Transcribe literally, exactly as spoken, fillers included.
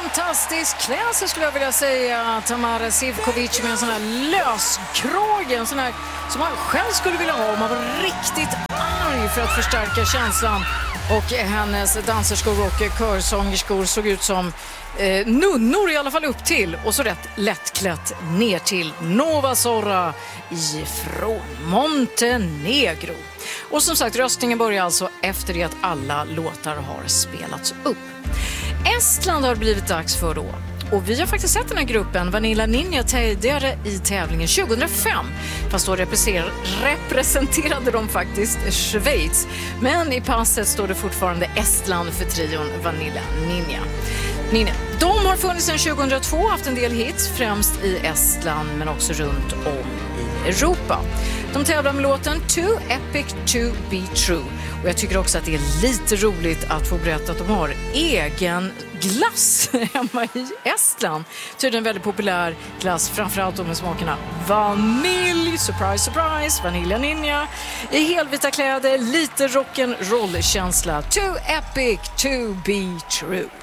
fantastisk klädsel skulle jag vilja säga. Tamara Sivkovic med en sån här löskrage, en sån här som man själv skulle vilja ha om man var riktigt arg, för att förstärka känslan. Och hennes danserskor och körsångerskor såg ut som eh, nunnor i alla fall upp till, och så rätt lättklätt ner till Nova Zorra ifrån Montenegro. Och som sagt, röstningen börjar alltså efter det att alla låtar har spelats upp. Estland har blivit dags för då. Och vi har faktiskt sett den här gruppen, Vanilla Ninja, tidigare i tävlingen tjugohundrafem. Fast då representerade de faktiskt Schweiz. Men i passet står det fortfarande Estland för trion Vanilla Ninja. Ninja. De har funnits sedan tjugohundratvå, haft en del hits, främst i Estland men också runt om i Europa. De tävlar med låten Too Epic To Be True. Och jag tycker också att det är lite roligt att få berätta att de har egen glass hemma i Estland. Så det är en väldigt populär glass, framförallt med smakerna vanilj, surprise, surprise, Vanilla Ninja, i helvita kläder, lite rock'n'roll-känsla. Too Epic To Be True.